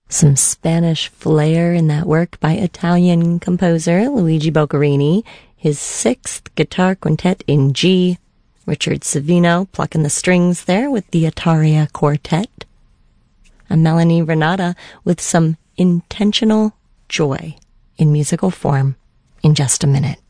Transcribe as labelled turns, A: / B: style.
A: Some Spanish flair in that work by Italian composer Luigi Boccherini, his 6th guitar quintet in G. Richard Savino plucking the strings there with the Ataria Quartet. And Melanie Renata with some intentional joy in musical form in just a minute.